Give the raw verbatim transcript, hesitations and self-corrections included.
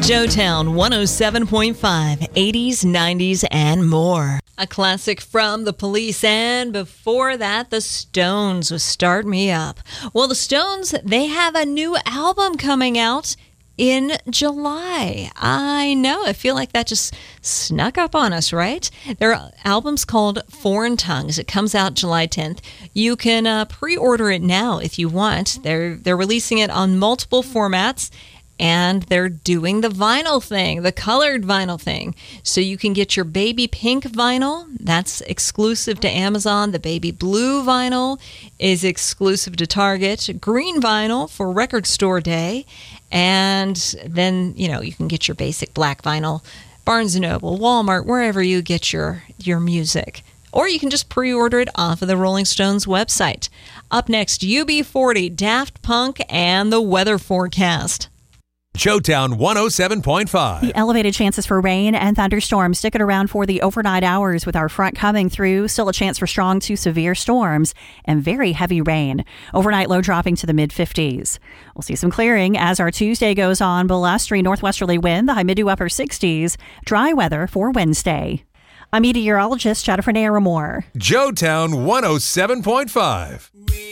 Joetown one oh seven point five, eighties, nineties, and more. A classic from The Police, and before that, The Stones with Start Me Up. Well, The Stones, they have a new album coming out in July. I know, I feel like that just snuck up on us, right? Their album's called Foreign Tongues. It comes out July tenth. You can uh, pre-order it now if you want. They're they're releasing it on multiple formats. And they're doing the vinyl thing, the colored vinyl thing. So you can get your baby pink vinyl. That's exclusive to Amazon. The baby blue vinyl is exclusive to Target. Green vinyl for Record Store Day. And then, you know, you can get your basic black vinyl. Barnes and Noble, Walmart, wherever you get your, your music. Or you can just pre-order it off of the Rolling Stones website. Up next, U B forty, Daft Punk, and the weather forecast. Joetown one oh seven point five. The elevated chances for rain and thunderstorms sticking around for the overnight hours with our front coming through. Still a chance for strong to severe storms and very heavy rain. Overnight low dropping to the mid fifties. We'll see some clearing as our Tuesday goes on. Blustery northwesterly wind, the high mid to upper sixties. Dry weather for Wednesday. I'm meteorologist Jennifer Naramore. Joetown one oh seven point five.